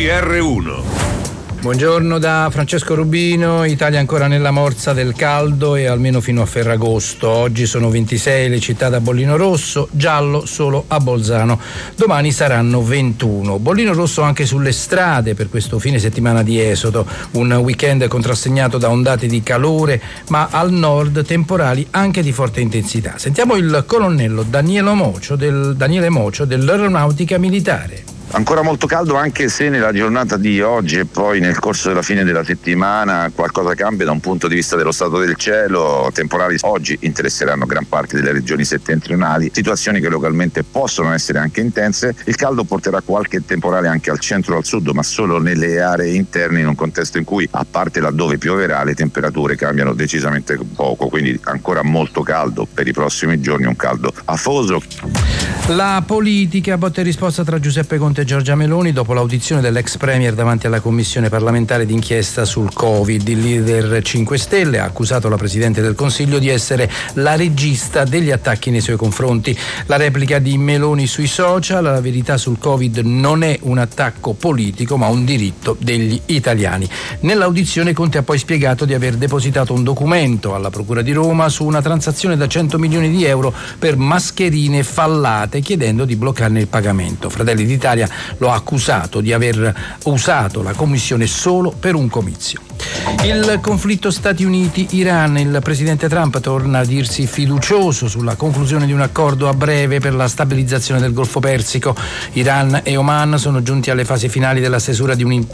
GR1. Buongiorno da Francesco Rubino. Italia ancora nella morsa del caldo e almeno fino a Ferragosto. Oggi sono 26 le città da bollino rosso, giallo solo a Bolzano. Domani saranno 21. Bollino rosso anche sulle strade per questo fine settimana di esodo. Un weekend contrassegnato da ondate di calore, ma al nord temporali anche di forte intensità. Sentiamo il colonnello Daniele Mocio dell'Aeronautica Militare. Ancora molto caldo, anche se nella giornata di oggi e poi nel corso della fine della settimana qualcosa cambia da un punto di vista dello stato del cielo. Temporali oggi interesseranno gran parte delle regioni settentrionali, situazioni che localmente possono essere anche intense. Il caldo porterà qualche temporale anche al centro e al sud, ma solo nelle aree interne, in un contesto in cui, a parte laddove pioverà, le temperature cambiano decisamente poco, quindi ancora molto caldo per i prossimi giorni, un caldo afoso. La politica, botta e risposta tra Giuseppe Conte e Giorgia Meloni dopo l'audizione dell'ex premier davanti alla commissione parlamentare d'inchiesta sul Covid. Il leader 5 Stelle ha accusato la Presidente del Consiglio di essere la regista degli attacchi nei suoi confronti. La replica di Meloni sui social: la verità sul Covid non è un attacco politico ma un diritto degli italiani. Nell'audizione Conte ha poi spiegato di aver depositato un documento alla Procura di Roma su una transazione da 100 milioni di euro per mascherine fallate, chiedendo di bloccarne il pagamento. Fratelli d'Italia lo ha accusato di aver usato la commissione solo per un comizio. Il conflitto Stati Uniti-Iran. Il presidente Trump torna a dirsi fiducioso sulla conclusione di un accordo a breve per la stabilizzazione del Golfo Persico. Iran e Oman sono giunti alle fasi finali della stesura di